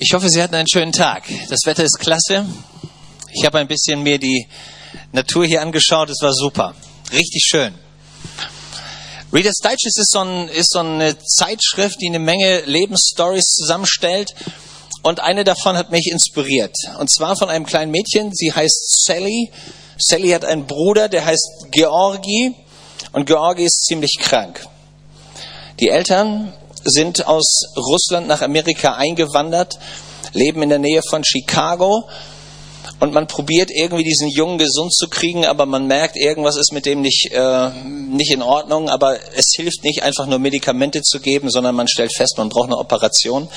Ich hoffe, Sie hatten einen schönen Tag. Das Wetter ist klasse. Ich habe ein bisschen mir die Natur hier angeschaut. Es war super. Richtig schön. Reader's Digest ist so eine Zeitschrift, die eine Menge Lebensstories zusammenstellt. Und eine davon hat mich inspiriert. Und zwar von einem kleinen Mädchen. Sie heißt Sally. Sally hat einen Bruder, der heißt Georgi. Und Georgi ist ziemlich krank. Die Eltern sind aus Russland nach Amerika eingewandert, leben in der Nähe von Chicago und man probiert irgendwie diesen Jungen gesund zu kriegen, aber man merkt, irgendwas ist mit dem nicht in Ordnung, aber es hilft nicht, einfach nur Medikamente zu geben, sondern man stellt fest, man braucht eine Operation.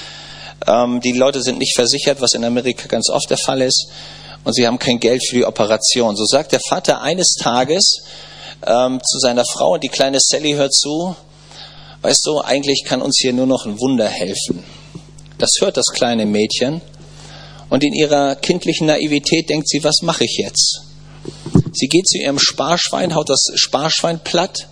Die Leute sind nicht versichert, was in Amerika ganz oft der Fall ist, und sie haben kein Geld für die Operation. So sagt der Vater eines Tages zu seiner Frau, und die kleine Sally hört zu: Weißt du, eigentlich kann uns hier nur noch ein Wunder helfen. Das hört das kleine Mädchen und in ihrer kindlichen Naivität denkt sie, was mache ich jetzt? Sie geht zu ihrem Sparschwein, haut das Sparschwein platt,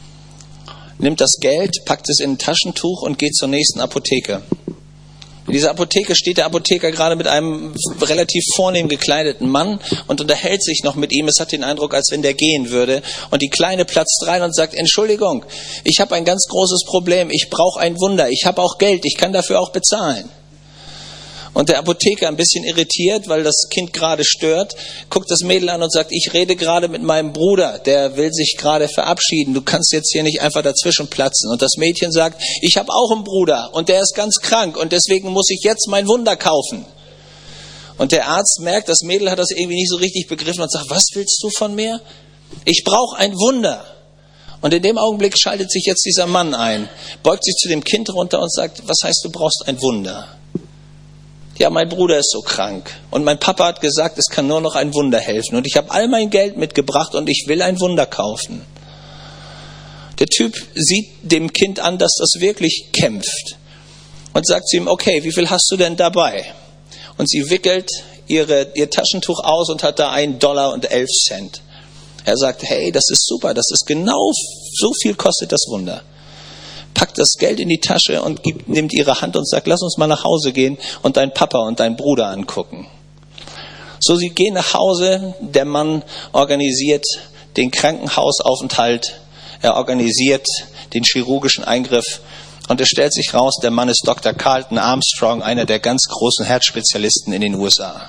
nimmt das Geld, packt es in ein Taschentuch und geht zur nächsten Apotheke. In dieser Apotheke steht der Apotheker gerade mit einem relativ vornehm gekleideten Mann und unterhält sich noch mit ihm. Es hat den Eindruck, als wenn der gehen würde. Und die Kleine platzt rein und sagt: Entschuldigung, ich habe ein ganz großes Problem. Ich brauche ein Wunder. Ich habe auch Geld. Ich kann dafür auch bezahlen. Und der Apotheker, ein bisschen irritiert, weil das Kind gerade stört, guckt das Mädel an und sagt: Ich rede gerade mit meinem Bruder, der will sich gerade verabschieden. Du kannst jetzt hier nicht einfach dazwischen platzen. Und das Mädchen sagt: Ich habe auch einen Bruder und der ist ganz krank und deswegen muss ich jetzt mein Wunder kaufen. Und der Arzt merkt, das Mädel hat das irgendwie nicht so richtig begriffen und sagt: Was willst du von mir? Ich brauche ein Wunder. Und in dem Augenblick schaltet sich jetzt dieser Mann ein, beugt sich zu dem Kind runter und sagt: Was heißt, du brauchst ein Wunder? Ja, mein Bruder ist so krank und mein Papa hat gesagt, es kann nur noch ein Wunder helfen und ich habe all mein Geld mitgebracht und ich will ein Wunder kaufen. Der Typ sieht dem Kind an, dass das wirklich kämpft und sagt zu ihm: Okay, wie viel hast du denn dabei? Und sie wickelt ihr Taschentuch aus und hat da $1.11. Er sagt: Hey, das ist super, das ist genau so viel kostet das Wunder. Packt das Geld in die Tasche und nimmt ihre Hand und sagt: Lass uns mal nach Hause gehen und deinen Papa und deinen Bruder angucken. So, sie gehen nach Hause, der Mann organisiert den Krankenhausaufenthalt, er organisiert den chirurgischen Eingriff und es stellt sich raus, der Mann ist Dr. Carlton Armstrong, einer der ganz großen Herzspezialisten in den USA.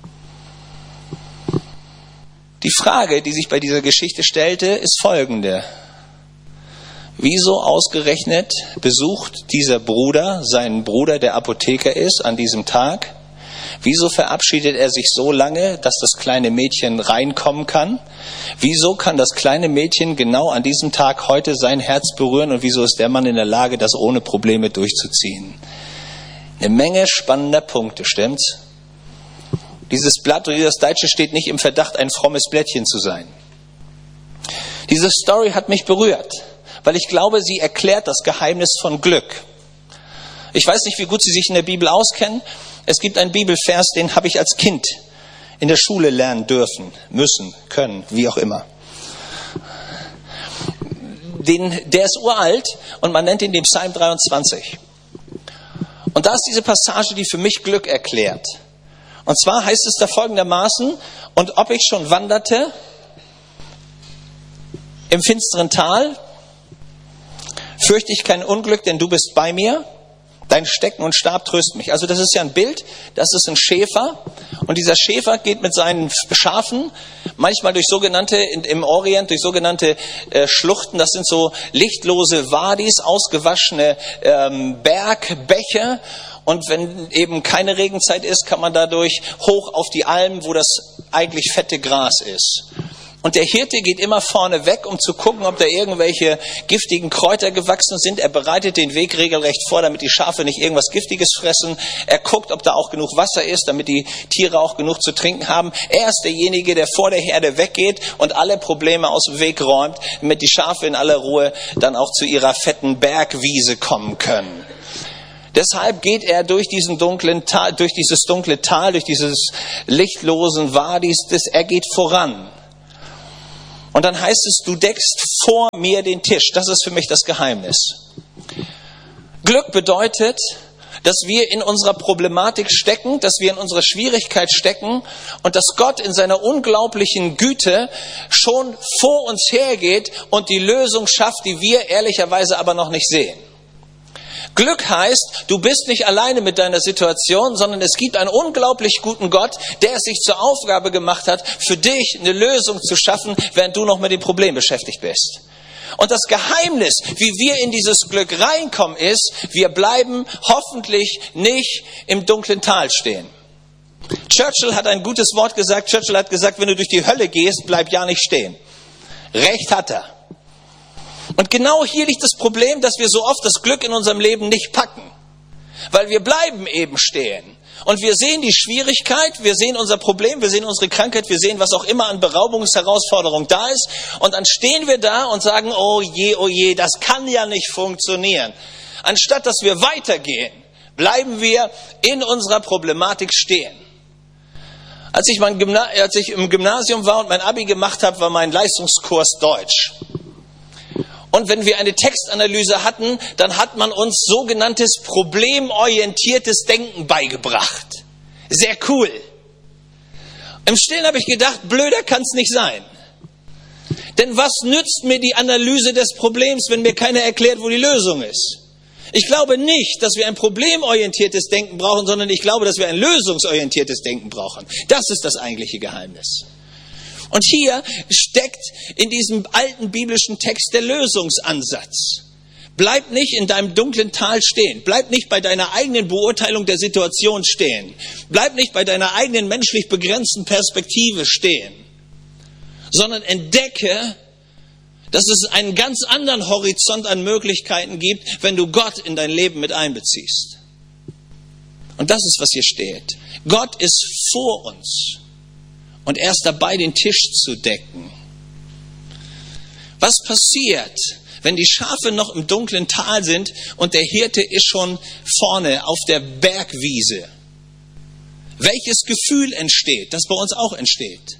Die Frage, die sich bei dieser Geschichte stellte, ist folgende: Wieso ausgerechnet besucht dieser Bruder seinen Bruder, der Apotheker ist, an diesem Tag? Wieso verabschiedet er sich so lange, dass das kleine Mädchen reinkommen kann? Wieso kann das kleine Mädchen genau an diesem Tag heute sein Herz berühren? Und wieso ist der Mann in der Lage, das ohne Probleme durchzuziehen? Eine Menge spannender Punkte, stimmt's? Dieses Blatt oder dieses Deutsche steht nicht im Verdacht, ein frommes Blättchen zu sein. Diese Story hat mich berührt, weil ich glaube, sie erklärt das Geheimnis von Glück. Ich weiß nicht, wie gut Sie sich in der Bibel auskennen. Es gibt einen Bibelvers, den habe ich als Kind in der Schule lernen dürfen, müssen, können, wie auch immer. Der ist uralt und man nennt ihn den Psalm 23. Und da ist diese Passage, die für mich Glück erklärt. Und zwar heißt es da folgendermaßen: Und ob ich schon wanderte im finsteren Tal, fürchte ich kein Unglück, denn du bist bei mir. Dein Stecken und Stab trösten mich. Also das ist ja ein Bild, das ist ein Schäfer. Und dieser Schäfer geht mit seinen Schafen manchmal durch sogenannte, im Orient, durch sogenannte Schluchten. Das sind so lichtlose Wadis, ausgewaschene Bergbäche. Und wenn eben keine Regenzeit ist, kann man dadurch hoch auf die Almen, wo das eigentlich fette Gras ist. Und der Hirte geht immer vorne weg, um zu gucken, ob da irgendwelche giftigen Kräuter gewachsen sind. Er bereitet den Weg regelrecht vor, damit die Schafe nicht irgendwas Giftiges fressen. Er guckt, ob da auch genug Wasser ist, damit die Tiere auch genug zu trinken haben. Er ist derjenige, der vor der Herde weggeht und alle Probleme aus dem Weg räumt, damit die Schafe in aller Ruhe dann auch zu ihrer fetten Bergwiese kommen können. Deshalb geht er durch diesen dunklen Tal, durch dieses dunkle Tal, durch dieses lichtlosen Wadis, er geht voran. Und dann heißt es: Du deckst vor mir den Tisch. Das ist für mich das Geheimnis. Glück bedeutet, dass wir in unserer Problematik stecken, dass wir in unserer Schwierigkeit stecken und dass Gott in seiner unglaublichen Güte schon vor uns hergeht und die Lösung schafft, die wir ehrlicherweise aber noch nicht sehen. Glück heißt, du bist nicht alleine mit deiner Situation, sondern es gibt einen unglaublich guten Gott, der es sich zur Aufgabe gemacht hat, für dich eine Lösung zu schaffen, während du noch mit dem Problem beschäftigt bist. Und das Geheimnis, wie wir in dieses Glück reinkommen, ist, wir bleiben hoffentlich nicht im dunklen Tal stehen. Churchill hat ein gutes Wort gesagt. Churchill hat gesagt, wenn du durch die Hölle gehst, bleib ja nicht stehen. Recht hat er. Und genau hier liegt das Problem, dass wir so oft das Glück in unserem Leben nicht packen. Weil wir bleiben eben stehen. Und wir sehen die Schwierigkeit, wir sehen unser Problem, wir sehen unsere Krankheit, wir sehen, was auch immer an Beraubungsherausforderung da ist. Und dann stehen wir da und sagen, oh je, das kann ja nicht funktionieren. Anstatt dass wir weitergehen, bleiben wir in unserer Problematik stehen. Als ich im Gymnasium war und mein Abi gemacht habe, war mein Leistungskurs Deutsch. Und wenn wir eine Textanalyse hatten, dann hat man uns sogenanntes problemorientiertes Denken beigebracht. Sehr cool. Im Stillen habe ich gedacht, blöder kann es nicht sein. Denn was nützt mir die Analyse des Problems, wenn mir keiner erklärt, wo die Lösung ist? Ich glaube nicht, dass wir ein problemorientiertes Denken brauchen, sondern ich glaube, dass wir ein lösungsorientiertes Denken brauchen. Das ist das eigentliche Geheimnis. Und hier steckt in diesem alten biblischen Text der Lösungsansatz. Bleib nicht in deinem dunklen Tal stehen. Bleib nicht bei deiner eigenen Beurteilung der Situation stehen. Bleib nicht bei deiner eigenen menschlich begrenzten Perspektive stehen. Sondern entdecke, dass es einen ganz anderen Horizont an Möglichkeiten gibt, wenn du Gott in dein Leben mit einbeziehst. Und das ist, was hier steht. Gott ist vor uns. Und er ist dabei, den Tisch zu decken. Was passiert, wenn die Schafe noch im dunklen Tal sind und der Hirte ist schon vorne auf der Bergwiese? Welches Gefühl entsteht, das bei uns auch entsteht?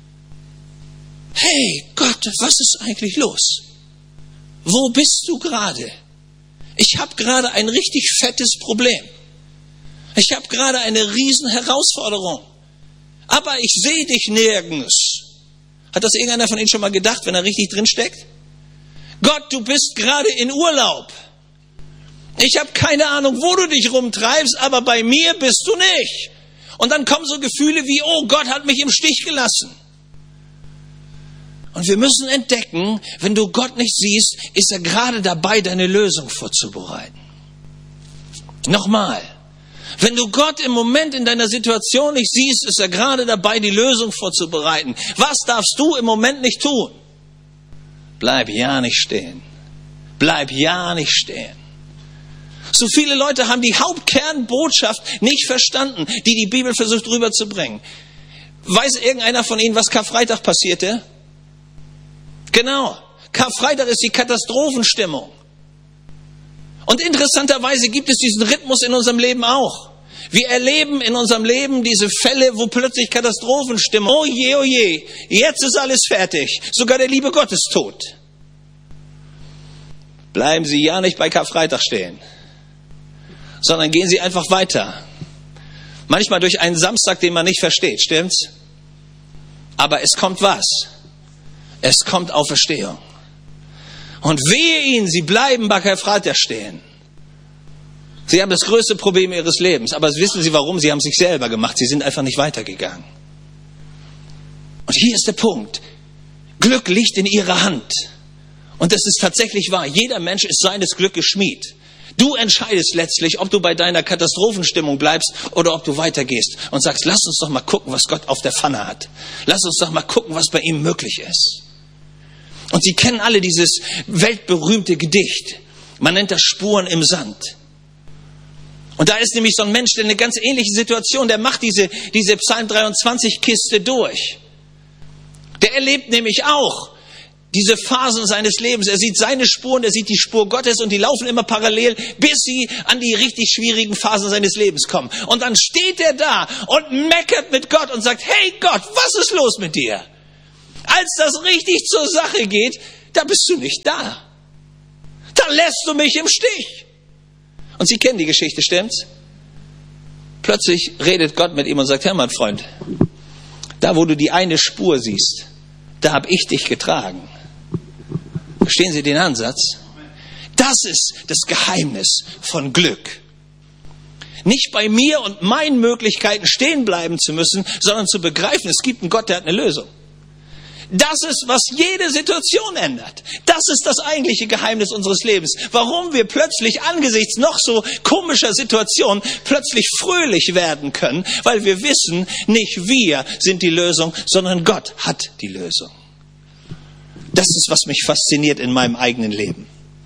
Hey Gott, was ist eigentlich los? Wo bist du gerade? Ich habe gerade ein richtig fettes Problem. Ich habe gerade eine riesen Herausforderung. Aber ich sehe dich nirgends. Hat das irgendeiner von Ihnen schon mal gedacht, wenn er richtig drin steckt? Gott, du bist gerade in Urlaub. Ich habe keine Ahnung, wo du dich rumtreibst, aber bei mir bist du nicht. Und dann kommen so Gefühle wie, oh, Gott hat mich im Stich gelassen. Und wir müssen entdecken, wenn du Gott nicht siehst, ist er gerade dabei, deine Lösung vorzubereiten. Nochmal. Wenn du Gott im Moment in deiner Situation nicht siehst, ist er gerade dabei, die Lösung vorzubereiten. Was darfst du im Moment nicht tun? Bleib ja nicht stehen. Bleib ja nicht stehen. So viele Leute haben die Hauptkernbotschaft nicht verstanden, die die Bibel versucht rüberzubringen. Weiß irgendeiner von Ihnen, was Karfreitag passierte? Genau. Karfreitag ist die Katastrophenstimmung. Und interessanterweise gibt es diesen Rhythmus in unserem Leben auch. Wir erleben in unserem Leben diese Fälle, wo plötzlich Katastrophenstimmung, oh je, jetzt ist alles fertig. Sogar der liebe Gott ist tot. Bleiben Sie ja nicht bei Karfreitag stehen, sondern gehen Sie einfach weiter. Manchmal durch einen Samstag, den man nicht versteht, stimmt's? Aber es kommt was? Es kommt Auferstehung. Und wehe Ihnen, Sie bleiben bei Karfreitag stehen. Sie haben das größte Problem Ihres Lebens. Aber wissen Sie warum? Sie haben sich selber gemacht. Sie sind einfach nicht weitergegangen. Und hier ist der Punkt. Glück liegt in Ihrer Hand. Und das ist tatsächlich wahr. Jeder Mensch ist seines Glückes Schmied. Du entscheidest letztlich, ob du bei deiner Katastrophenstimmung bleibst oder ob du weitergehst und sagst, lass uns doch mal gucken, was Gott auf der Pfanne hat. Lass uns doch mal gucken, was bei ihm möglich ist. Und Sie kennen alle dieses weltberühmte Gedicht. Man nennt das Spuren im Sand. Und da ist nämlich so ein Mensch, der eine ganz ähnliche Situation, der macht diese Psalm 23 Kiste durch. Der erlebt nämlich auch diese Phasen seines Lebens. Er sieht seine Spuren, er sieht die Spur Gottes und die laufen immer parallel, bis sie an die richtig schwierigen Phasen seines Lebens kommen. Und dann steht er da und meckert mit Gott und sagt, hey Gott, was ist los mit dir? Als das richtig zur Sache geht, da bist du nicht da. Da lässt du mich im Stich. Und Sie kennen die Geschichte, stimmt's? Plötzlich redet Gott mit ihm und sagt, hör mal, Freund, da wo du die eine Spur siehst, da habe ich dich getragen. Verstehen Sie den Ansatz? Das ist das Geheimnis von Glück. Nicht bei mir und meinen Möglichkeiten stehen bleiben zu müssen, sondern zu begreifen, es gibt einen Gott, der hat eine Lösung. Das ist, was jede Situation ändert. Das ist das eigentliche Geheimnis unseres Lebens. Warum wir plötzlich angesichts noch so komischer Situationen plötzlich fröhlich werden können, weil wir wissen, nicht wir sind die Lösung, sondern Gott hat die Lösung. Das ist, was mich fasziniert in meinem eigenen Leben.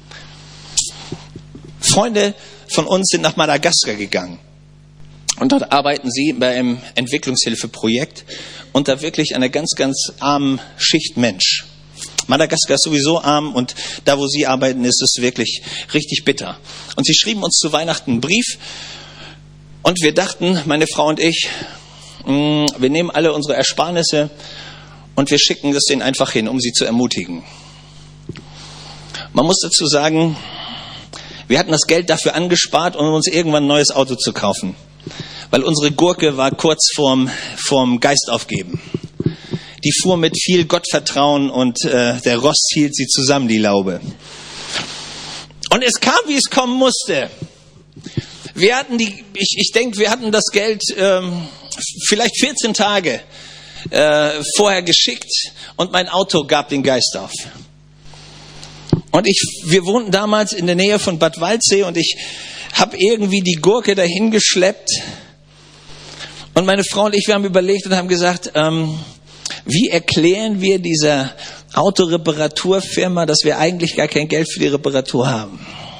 Freunde von uns sind nach Madagaskar gegangen. Und dort arbeiten sie bei einem Entwicklungshilfeprojekt unter wirklich einer ganz, ganz armen Schicht Mensch. Madagaskar ist sowieso arm und da, wo sie arbeiten, ist es wirklich richtig bitter. Und sie schrieben uns zu Weihnachten einen Brief und wir dachten, meine Frau und ich, wir nehmen alle unsere Ersparnisse und wir schicken das denen einfach hin, um sie zu ermutigen. Man muss dazu sagen, wir hatten das Geld dafür angespart, um uns irgendwann ein neues Auto zu kaufen. Weil unsere Gurke war kurz vorm Geist aufgeben. Die fuhr mit viel Gottvertrauen und der Rost hielt sie zusammen, die Laube. Und es kam, wie es kommen musste. Wir hatten ich denke, wir hatten das Geld vielleicht 14 Tage vorher geschickt und mein Auto gab den Geist auf. Und wir wohnten damals in der Nähe von Bad Waldsee und ich habe irgendwie die Gurke dahin geschleppt. Und meine Frau und ich, wir haben überlegt und haben gesagt, wie erklären wir dieser Autoreparaturfirma, dass wir eigentlich gar kein Geld für die Reparatur haben?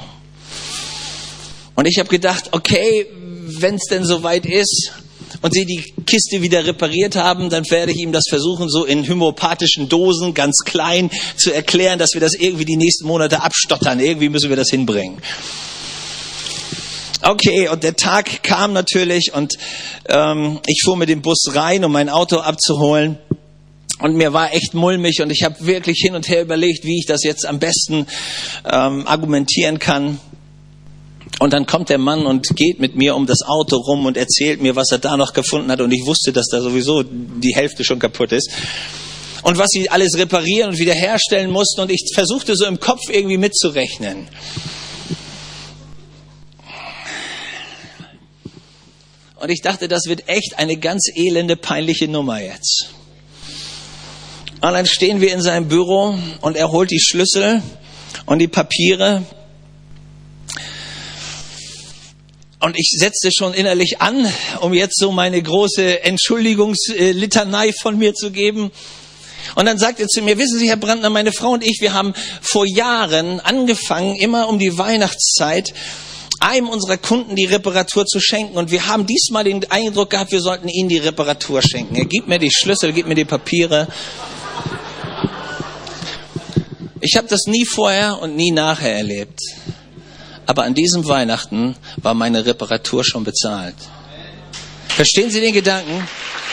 Und ich habe gedacht, okay, wenn es denn soweit ist und sie die Kiste wieder repariert haben, dann werde ich ihm das versuchen, so in homöopathischen Dosen, ganz klein, zu erklären, dass wir das irgendwie die nächsten Monate abstottern. Irgendwie müssen wir das hinbringen. Okay, und der Tag kam natürlich und ich fuhr mit dem Bus rein, um mein Auto abzuholen. Und mir war echt mulmig und ich habe wirklich hin und her überlegt, wie ich das jetzt am besten argumentieren kann. Und dann kommt der Mann und geht mit mir um das Auto rum und erzählt mir, was er da noch gefunden hat. Und ich wusste, dass da sowieso die Hälfte schon kaputt ist. Und was sie alles reparieren und wiederherstellen mussten. Und ich versuchte so im Kopf irgendwie mitzurechnen. Und ich dachte, das wird echt eine ganz elende, peinliche Nummer jetzt. Und dann stehen wir in seinem Büro und er holt die Schlüssel und die Papiere. Und ich setzte schon innerlich an, um jetzt so meine große Entschuldigungslitanei von mir zu geben. Und dann sagt er zu mir, wissen Sie, Herr Brandner, meine Frau und ich, wir haben vor Jahren angefangen, immer um die Weihnachtszeit, einem unserer Kunden die Reparatur zu schenken. Und wir haben diesmal den Eindruck gehabt, wir sollten ihnen die Reparatur schenken. Er gibt mir die Schlüssel, gibt mir die Papiere. Ich habe das nie vorher und nie nachher erlebt. Aber an diesem Weihnachten war meine Reparatur schon bezahlt. Verstehen Sie den Gedanken?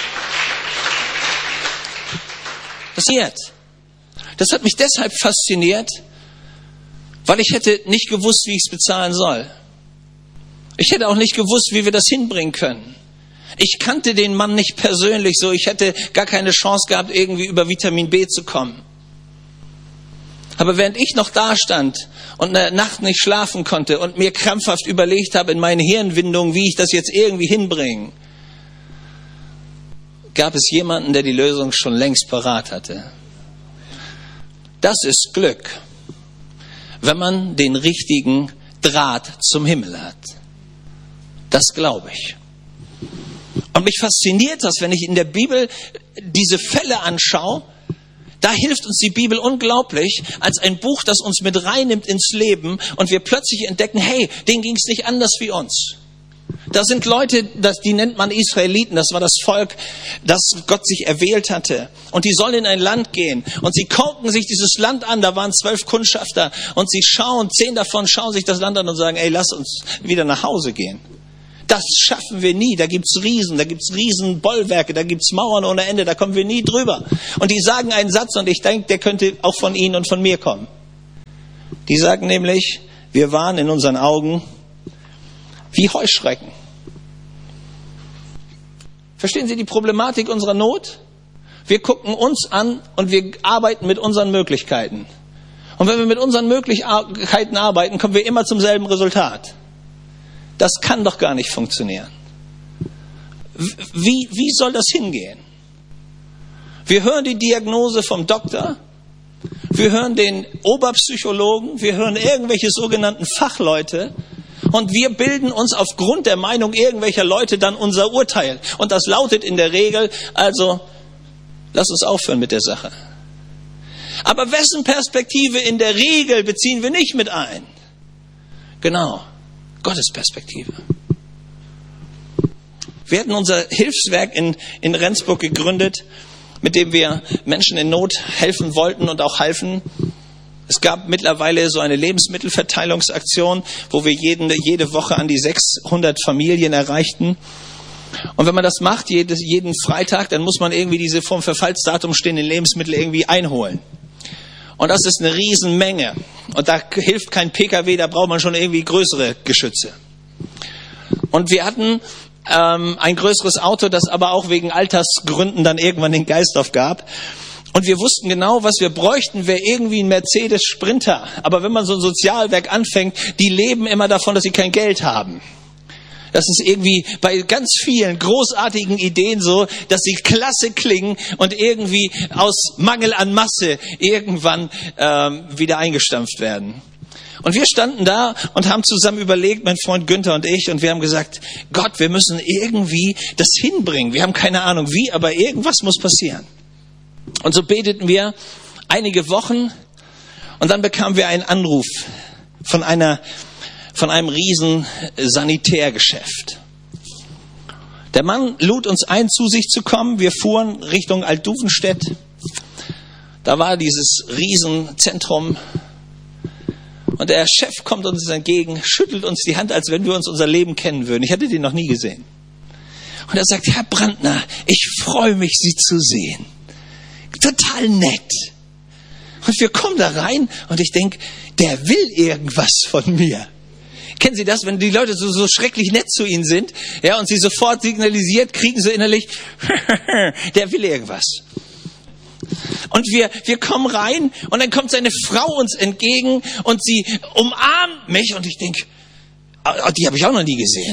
Das hat mich deshalb fasziniert, weil ich hätte nicht gewusst, wie ich es bezahlen soll. Ich hätte auch nicht gewusst, wie wir das hinbringen können. Ich kannte den Mann nicht persönlich so. Ich hätte gar keine Chance gehabt, irgendwie über Vitamin B zu kommen. Aber während ich noch da stand und eine Nacht nicht schlafen konnte und mir krampfhaft überlegt habe in meinen Hirnwindungen, wie ich das jetzt irgendwie hinbringe, gab es jemanden, der die Lösung schon längst parat hatte. Das ist Glück, wenn man den richtigen Draht zum Himmel hat. Das glaube ich. Und mich fasziniert das, wenn ich in der Bibel diese Fälle anschaue. Da hilft uns die Bibel unglaublich, als ein Buch, das uns mit reinnimmt ins Leben und wir plötzlich entdecken, hey, denen ging es nicht anders wie uns. Da sind Leute, die nennt man Israeliten, das war das Volk, das Gott sich erwählt hatte. Und die sollen in ein Land gehen und sie gucken sich dieses Land an, da waren 12 Kundschafter und sie 10 davon schauen sich das Land an und sagen, ey, lass uns wieder nach Hause gehen. Das schaffen wir nie. Da gibt's Riesenbollwerke, da gibt's Mauern ohne Ende, da kommen wir nie drüber. Und die sagen einen Satz und ich denke, der könnte auch von Ihnen und von mir kommen. Die sagen nämlich, wir waren in unseren Augen Wie Heuschrecken. Verstehen Sie die Problematik unserer Not? Wir gucken uns an und wir arbeiten mit unseren Möglichkeiten. Und wenn wir mit unseren Möglichkeiten arbeiten, kommen wir immer zum selben Resultat. Das kann doch gar nicht funktionieren. Wie soll das hingehen? Wir hören die Diagnose vom Doktor, wir hören den Oberpsychologen, wir hören irgendwelche sogenannten Fachleute und wir bilden uns aufgrund der Meinung irgendwelcher Leute dann unser Urteil. Und das lautet in der Regel, also lass uns aufhören mit der Sache. Aber wessen Perspektive in der Regel beziehen wir nicht mit ein? Genau, Gottes Perspektive. Wir hatten unser Hilfswerk in Rendsburg gegründet, mit dem wir Menschen in Not helfen wollten und auch halfen. Es gab mittlerweile so eine Lebensmittelverteilungsaktion, wo wir jede Woche an die 600 Familien erreichten. Und wenn man das macht, jeden Freitag, dann muss man irgendwie diese vom Verfallsdatum stehenden Lebensmittel irgendwie einholen. Und das ist eine Riesenmenge. Und da hilft kein PKW, da braucht man schon irgendwie größere Geschütze. Und wir hatten ein größeres Auto, das aber auch wegen Altersgründen dann irgendwann den Geist aufgab. Und wir wussten genau, was wir bräuchten, wäre irgendwie ein Mercedes Sprinter. Aber wenn man so ein Sozialwerk anfängt, die leben immer davon, dass sie kein Geld haben. Das ist irgendwie bei ganz vielen großartigen Ideen so, dass sie klasse klingen und irgendwie aus Mangel an Masse irgendwann wieder eingestampft werden. Und wir standen da und haben zusammen überlegt, mein Freund Günther und ich, und wir haben gesagt, Gott, wir müssen irgendwie das hinbringen. Wir haben keine Ahnung wie, aber irgendwas muss passieren. Und so beteten wir einige Wochen und dann bekamen wir einen Anruf von einem riesen Sanitärgeschäft. Der Mann lud uns ein, zu sich zu kommen. Wir fuhren Richtung Altduvenstedt. Da war dieses Riesenzentrum. Und der Chef kommt uns entgegen, schüttelt uns die Hand, als wenn wir uns unser Leben kennen würden. Ich hatte den noch nie gesehen. Und er sagt, Herr Brandner, ich freue mich, Sie zu sehen. Total nett. Und wir kommen da rein und ich denke, der will irgendwas von mir. Kennen Sie das, wenn die Leute so schrecklich nett zu Ihnen sind, ja, und Sie sofort signalisiert kriegen, so innerlich, der will irgendwas. Und wir kommen rein und dann kommt seine Frau uns entgegen und sie umarmt mich und ich denke, die habe ich auch noch nie gesehen.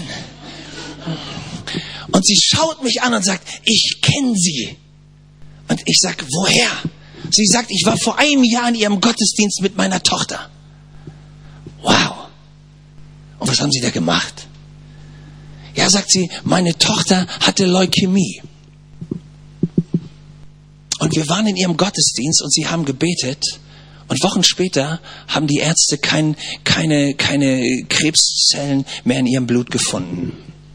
Und sie schaut mich an und sagt, ich kenne Sie. Und ich sage, woher? Sie sagt, ich war vor einem Jahr in Ihrem Gottesdienst mit meiner Tochter. Wow. Und was haben Sie da gemacht? Ja, sagt sie, meine Tochter hatte Leukämie. Und wir waren in ihrem Gottesdienst und sie haben gebetet. Und Wochen später haben die Ärzte keine Krebszellen mehr in ihrem Blut gefunden.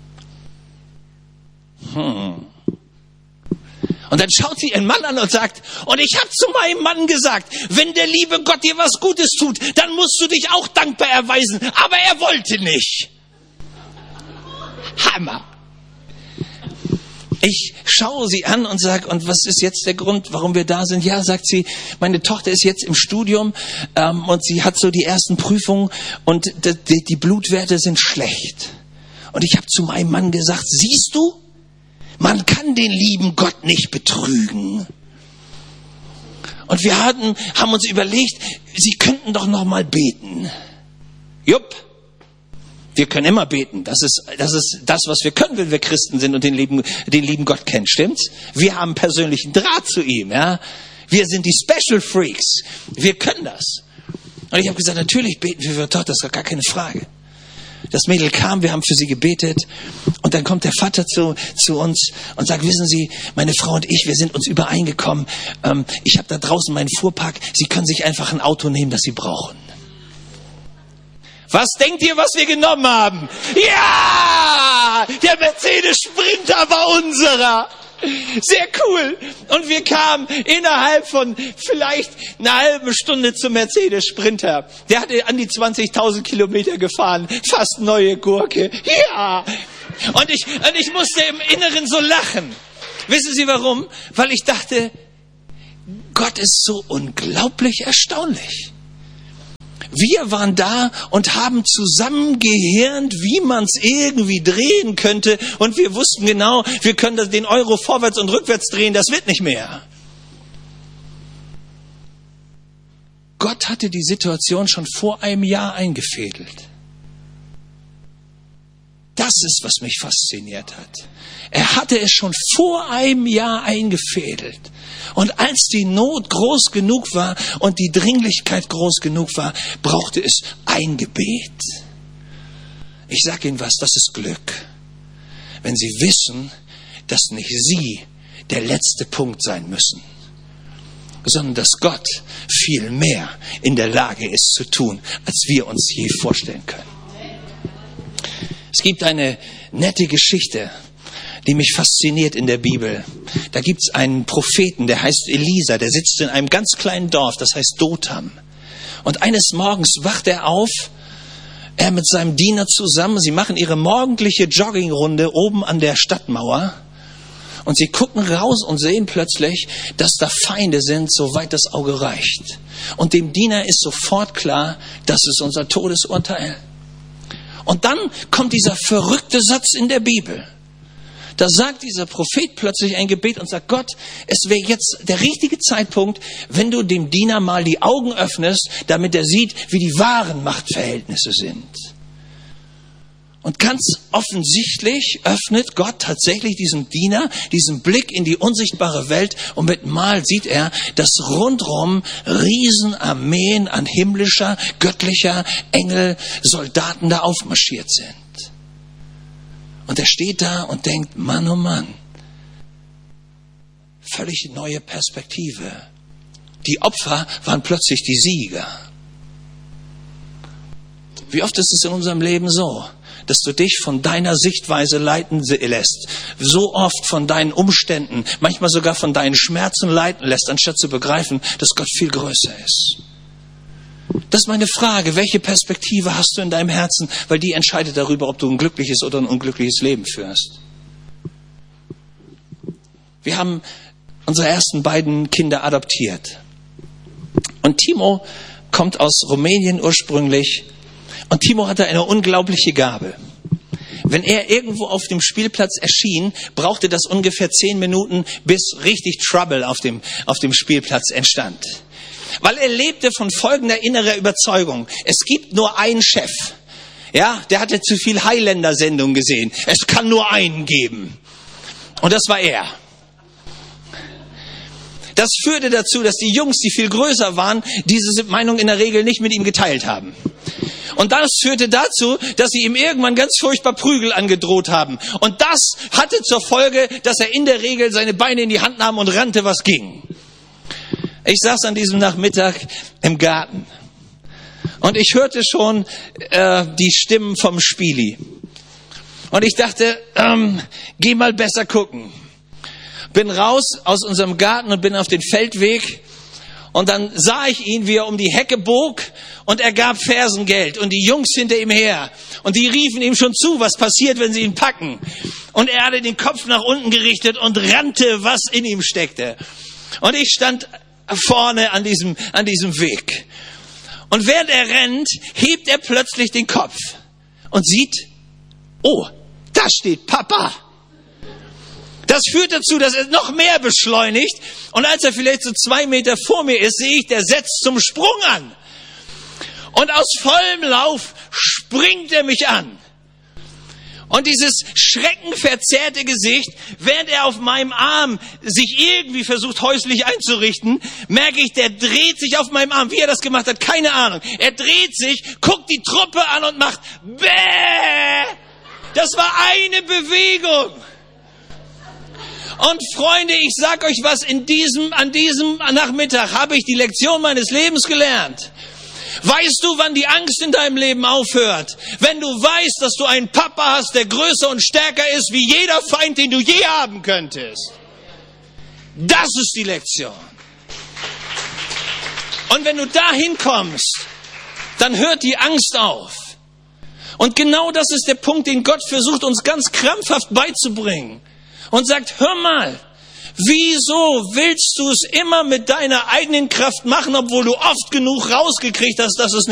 Und dann schaut sie ihren Mann an und sagt, und ich habe zu meinem Mann gesagt, wenn der liebe Gott dir was Gutes tut, dann musst du dich auch dankbar erweisen. Aber er wollte nicht. Hammer. Ich schaue sie an und sage, und was ist jetzt der Grund, warum wir da sind? Ja, sagt sie, meine Tochter ist jetzt im Studium und sie hat so die ersten Prüfungen und die Blutwerte sind schlecht. Und ich habe zu meinem Mann gesagt, siehst du, man kann den lieben Gott nicht betrügen. Und wir haben uns überlegt, sie könnten doch noch mal beten. Jupp. Wir können immer beten. Das ist das, was wir können, wenn wir Christen sind und den lieben Gott kennen. Stimmt's? Wir haben persönlichen Draht zu ihm. Ja? Wir sind die Special Freaks. Wir können das. Und ich habe gesagt, natürlich beten wir für Gott, das ist gar keine Frage. Das Mädel kam, wir haben für sie gebetet. Und dann kommt der Vater zu uns und sagt, wissen Sie, meine Frau und ich, wir sind uns übereingekommen. Ich habe da draußen meinen Fuhrpark. Sie können sich einfach ein Auto nehmen, das Sie brauchen. Was denkt ihr, was wir genommen haben? Ja! Der Mercedes Sprinter war unserer. Sehr cool. Und wir kamen innerhalb von vielleicht einer halben Stunde zum Mercedes Sprinter. Der hatte an die 20.000 Kilometer gefahren. Fast neue Gurke. Ja! Und ich musste im Inneren so lachen. Wissen Sie warum? Weil ich dachte, Gott ist so unglaublich erstaunlich. Wir waren da und haben zusammen gehirnt, wie man es irgendwie drehen könnte. Und wir wussten genau, wir können den Euro vorwärts und rückwärts drehen, das wird nicht mehr. Gott hatte die Situation schon vor einem Jahr eingefädelt. Das ist, was mich fasziniert hat. Er hatte es schon vor einem Jahr eingefädelt. Und als die Not groß genug war und die Dringlichkeit groß genug war, brauchte es ein Gebet. Ich sage Ihnen was, das ist Glück. Wenn Sie wissen, dass nicht Sie der letzte Punkt sein müssen, sondern dass Gott viel mehr in der Lage ist zu tun, als wir uns je vorstellen können. Es gibt eine nette Geschichte, die mich fasziniert in der Bibel. Da gibt es einen Propheten, der heißt Elisa, der sitzt in einem ganz kleinen Dorf, das heißt Dotham. Und eines Morgens wacht er auf, er mit seinem Diener zusammen, sie machen ihre morgendliche Joggingrunde oben an der Stadtmauer und sie gucken raus und sehen plötzlich, dass da Feinde sind, soweit das Auge reicht. Und dem Diener ist sofort klar, das ist unser Todesurteil. Und dann kommt dieser verrückte Satz in der Bibel. Da sagt dieser Prophet plötzlich ein Gebet und sagt, Gott, es wäre jetzt der richtige Zeitpunkt, wenn du dem Diener mal die Augen öffnest, damit er sieht, wie die wahren Machtverhältnisse sind. Und ganz offensichtlich öffnet Gott tatsächlich diesem Diener diesen Blick in die unsichtbare Welt und mit Mal sieht er, dass rundherum Riesenarmeen an himmlischer, göttlicher Engel, Soldaten da aufmarschiert sind. Und er steht da und denkt, Mann, oh Mann, völlig neue Perspektive. Die Opfer waren plötzlich die Sieger. Wie oft ist es in unserem Leben so, dass du dich von deiner Sichtweise leiten lässt, so oft von deinen Umständen, manchmal sogar von deinen Schmerzen leiten lässt, anstatt zu begreifen, dass Gott viel größer ist. Das ist meine Frage, welche Perspektive hast du in deinem Herzen, weil die entscheidet darüber, ob du ein glückliches oder ein unglückliches Leben führst. Wir haben unsere ersten beiden Kinder adoptiert. Und Timo kommt aus Rumänien ursprünglich. Und Timo hatte eine unglaubliche Gabe. Wenn er irgendwo auf dem Spielplatz erschien, brauchte das ungefähr 10 Minuten, bis richtig Trouble auf dem Spielplatz entstand. Weil er lebte von folgender innerer Überzeugung. Es gibt nur einen Chef. Ja, der hatte zu viel Highlander-Sendungen gesehen. Es kann nur einen geben. Und das war er. Das führte dazu, dass die Jungs, die viel größer waren, diese Meinung in der Regel nicht mit ihm geteilt haben. Und das führte dazu, dass sie ihm irgendwann ganz furchtbar Prügel angedroht haben. Und das hatte zur Folge, dass er in der Regel seine Beine in die Hand nahm und rannte, was ging. Ich saß an diesem Nachmittag im Garten und ich hörte schon die Stimmen vom Spieli. Und ich dachte, geh mal besser gucken. Bin raus aus unserem Garten und bin auf den Feldweg. Und dann sah ich ihn, wie er um die Hecke bog und er gab Fersengeld und die Jungs hinter ihm her. Und die riefen ihm schon zu, was passiert, wenn sie ihn packen. Und er hatte den Kopf nach unten gerichtet und rannte, was in ihm steckte. Und ich stand vorne an diesem Weg. Und während er rennt, hebt er plötzlich den Kopf und sieht, oh, da steht Papa. Das führt dazu, dass er noch mehr beschleunigt. Und als er vielleicht so 2 Meter vor mir ist, sehe ich, der setzt zum Sprung an. Und aus vollem Lauf springt er mich an. Und dieses schreckenverzerrte Gesicht, während er auf meinem Arm sich irgendwie versucht häuslich einzurichten, merke ich, der dreht sich auf meinem Arm. Wie er das gemacht hat, keine Ahnung. Er dreht sich, guckt die Truppe an und macht Bäh! Das war eine Bewegung. Und Freunde, ich sag euch was, an diesem Nachmittag habe ich die Lektion meines Lebens gelernt. Weißt du, wann die Angst in deinem Leben aufhört? Wenn du weißt, dass du einen Papa hast, der größer und stärker ist, wie jeder Feind, den du je haben könntest. Das ist die Lektion. Und wenn du dahin kommst, dann hört die Angst auf. Und genau das ist der Punkt, den Gott versucht, uns ganz krampfhaft beizubringen. Und sagt, hör mal, wieso willst du es immer mit deiner eigenen Kraft machen, obwohl du oft genug rausgekriegt hast, dass es nicht